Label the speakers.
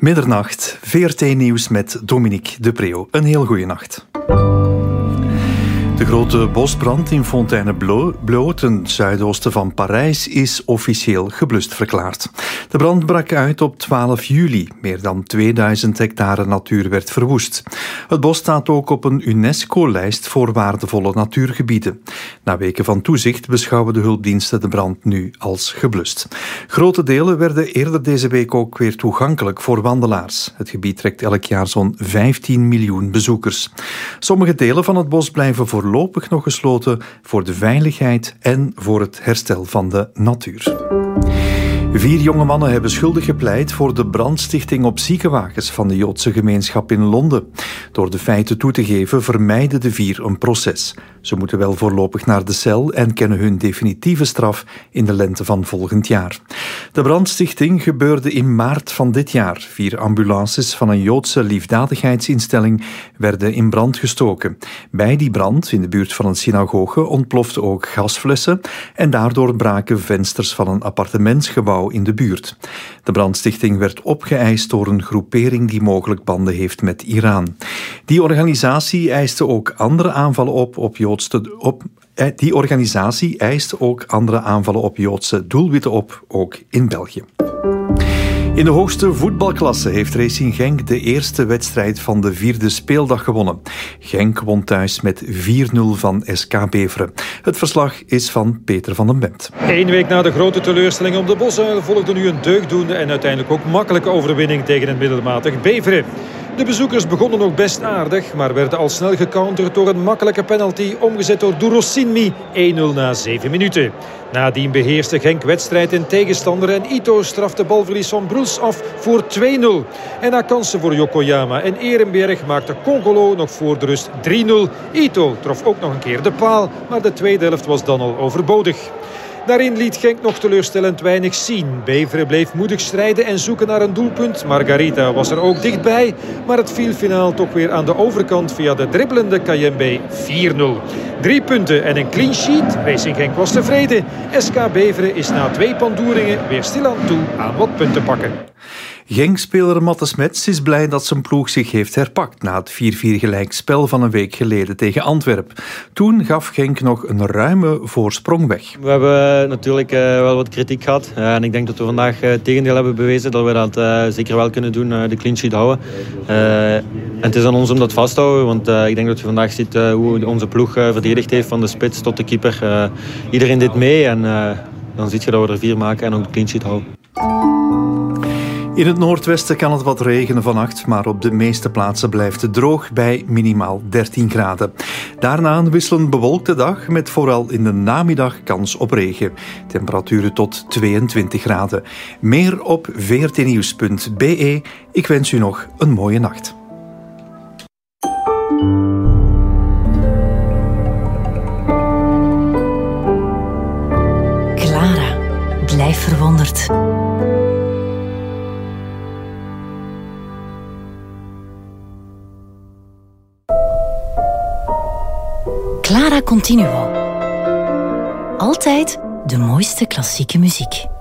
Speaker 1: Middernacht, VRT Nieuws met Dominique de Preeuw. Een heel goeie nacht. De grote bosbrand in Fontainebleau, ten zuidoosten van Parijs, is officieel geblust verklaard. De brand brak uit op 12 juli. Meer dan 2000 hectare natuur werd verwoest. Het bos staat ook op een UNESCO-lijst voor waardevolle natuurgebieden. Na weken van toezicht beschouwen de hulpdiensten de brand nu als geblust. Grote delen werden eerder deze week ook weer toegankelijk voor wandelaars. Het gebied trekt elk jaar zo'n 15 miljoen bezoekers. Sommige delen van het bos blijven voorlopig nog gesloten voor de veiligheid en voor het herstel van de natuur. 4 jonge mannen hebben schuldig gepleit voor de brandstichting op ziekenwagens van de Joodse gemeenschap in Londen. Door de feiten toe te geven vermijden de 4 een proces. Ze moeten wel voorlopig naar de cel en kennen hun definitieve straf in de lente van volgend jaar. De brandstichting gebeurde in maart van dit jaar. 4 ambulances van een Joodse liefdadigheidsinstelling werden in brand gestoken. Bij die brand in de buurt van een synagoge ontploften ook gasflessen en daardoor braken vensters van een appartementsgebouw in de buurt. De brandstichting werd opgeëist door een groepering die mogelijk banden heeft met Iran. Die organisatie eiste ook andere aanvallen op Joodse doelwitten op, ook in België. In de hoogste voetbalklasse heeft Racing Genk de eerste wedstrijd van de 4e speeldag gewonnen. Genk won thuis met 4-0 van SK Beveren. Het verslag is van Peter van den Bemt.
Speaker 2: 1 week na de grote teleurstelling op de Bosuilen volgde nu een deugdoende en uiteindelijk ook makkelijke overwinning tegen een middelmatig Beveren. De bezoekers begonnen nog best aardig, maar werden al snel gecounterd door een makkelijke penalty omgezet door Durosinmi, 1-0 na 7 minuten. Nadien beheerste Genk wedstrijd en tegenstander en Ito strafte balverlies van Bruls af voor 2-0. En na kansen voor Yokoyama en Ehrenberg maakte Congolo nog voor de rust 3-0. Ito trof ook nog een keer de paal, maar de tweede helft was dan al overbodig. Daarin liet Genk nog teleurstellend weinig zien. Beveren bleef moedig strijden en zoeken naar een doelpunt. Margarita was er ook dichtbij, maar het viel finaal toch weer aan de overkant via de dribbelende Kayembe 4-0. 3 punten en een clean sheet. Racing Genk was tevreden. SK Beveren is na 2 pandoeringen weer stilaan toe aan wat punten pakken.
Speaker 1: Genk-speler Matte Smets is blij dat zijn ploeg zich heeft herpakt na het 4-4 gelijkspel van een week geleden tegen Antwerpen. Toen gaf Genk nog een ruime voorsprong weg.
Speaker 3: We hebben natuurlijk wel wat kritiek gehad. En ik denk dat we vandaag het tegendeel hebben bewezen dat we dat zeker wel kunnen doen, de clean sheet houden. En het is aan ons om dat vast te houden, want ik denk dat je vandaag ziet hoe onze ploeg verdedigd heeft van de spits tot de keeper. Iedereen deed mee en dan zie je dat we er 4 maken en ook de clean sheet houden.
Speaker 1: In het noordwesten kan het wat regenen vannacht, maar op de meeste plaatsen blijft het droog bij minimaal 13 graden. Daarna een wisselend bewolkte dag met vooral in de namiddag kans op regen. Temperaturen tot 22 graden. Meer op vrtnieuws.be. Ik wens u nog een mooie nacht.
Speaker 4: Clara, blijf verwonderd. Clara Continuo. Altijd de mooiste klassieke muziek.